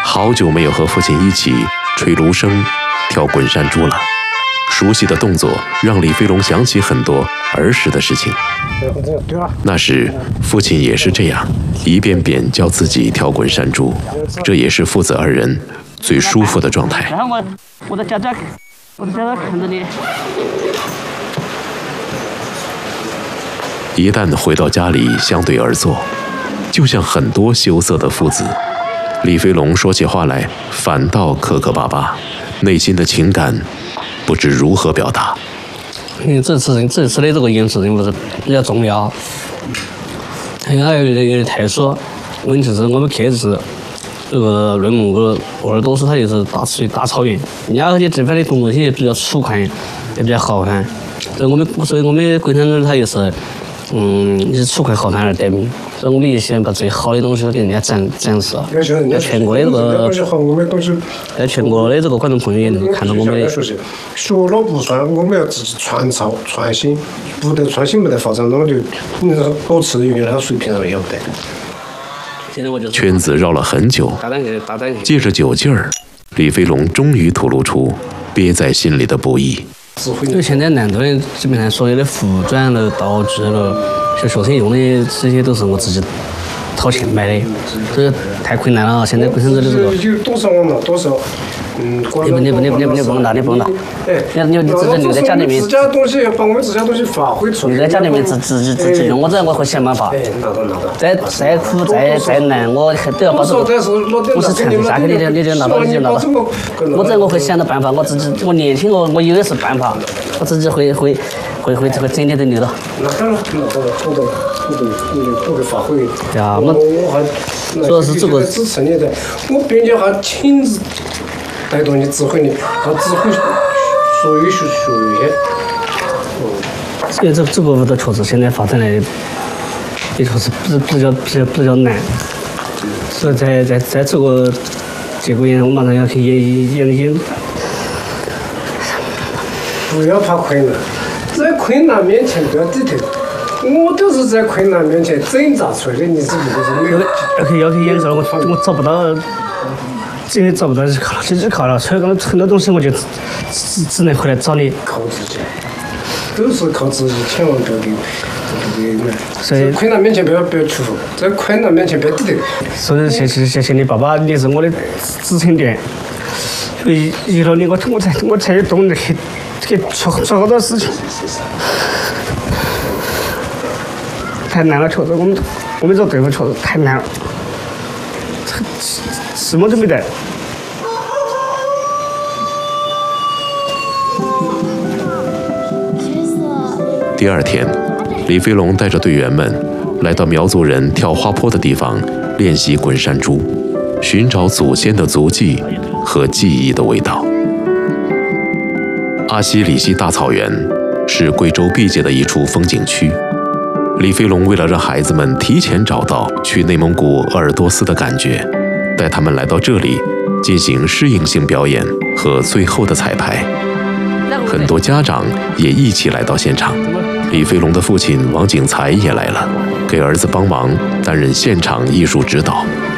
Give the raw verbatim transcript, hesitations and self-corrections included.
好久没有和父亲一起吹芦笙、跳滚山猪了。熟悉的动作让李飞龙想起很多儿时的事情。那时父亲也是这样，一遍遍教自己跳滚山猪，这也是父子二人最舒服的状态。 然后我我在家家，我在家家看着你。 一旦回到家里相对而坐，就像很多羞涩的父子，李飞龙说起话来反倒磕磕巴巴，内心的情感不知如何表达。 因为这次这次的这个影视人物是比较重要，还有有点有点特殊。我们就是我们去的是这个内蒙古鄂尔多斯，它就是大属于大草原，人家那些这边的动物些比较粗犷，也比较豪悍。所以我们所以我们滚山猪它就是。嗯，你是粗犷豪悍而得名，所以我们也喜欢把最好的东西给人家展展示。在全国的这个，在全国的这个观众朋友也能看到我们的。 学了不算，我们要自己创造创新，不得创新不得发展，那么就你说保持原来的水平上也不得。 圈子绕了很久，借着酒劲儿，李飞龙终于吐露出憋在心里的不易。 就现在南都的基本上所有的服装了、道具了，就学生用的这些都是我自己掏钱买的，这个太困难了。现在本身这个这个。 有多少了？多少？嗯， 你不你不你不你不你不用拿，你不用拿。 哎， 你你你自己留在家里面。 自家东西要把我们自家东西发挥出来。 留在家里面自自己自己用，我这我会想办法。 哎，拿到拿到。 再再苦再再难，我都要把这个。不是产下去，你就你就拿到你就拿到。我这我会想到办法，我自己我年轻我我有的是办法，我自己会会会会这个整点都留到。 那当然，那当然，不得不得不得不得发挥。 对啊，我我还主要是这个支持你的，我并且还亲自。带动你指挥你，他指挥所有学学员。 所以这这部分的确实现在发展来的，也确实比比较比较比较难。所以在在在这个节骨眼，我马上要去演演演。 不要怕困难，在困难面前不要低头。我都是在困难面前挣扎出来的，你只不过是没有。 要去要去演出，我我找不到。这个找不到就靠了，就靠了。所以讲很多东西我就只只只能回来找你。 靠自己，都是靠自己，千万不要给不要买。 所以困难面前不要不要屈服，在困难面前不要低头。 所以谢谢谢谢你爸爸，你是我的支撑点。所以有了你，我我才我才有动力去去做做好多事情。太难了，确实我们我们这队伍确实太难了。什么都没得。 第二天，李飞龙带着队员们来到苗族人跳花坡的地方练习滚山猪，寻找祖先的足迹和记忆的味道。阿西里西大草原是贵州毕节的一处风景区。李飞龙为了让孩子们提前找到去内蒙古鄂尔多斯的感觉，带他们来到这里进行适应性表演和最后的彩排。很多家长也一起来到现场。李飞龙的父亲王景才也来了，给儿子帮忙担任现场艺术指导。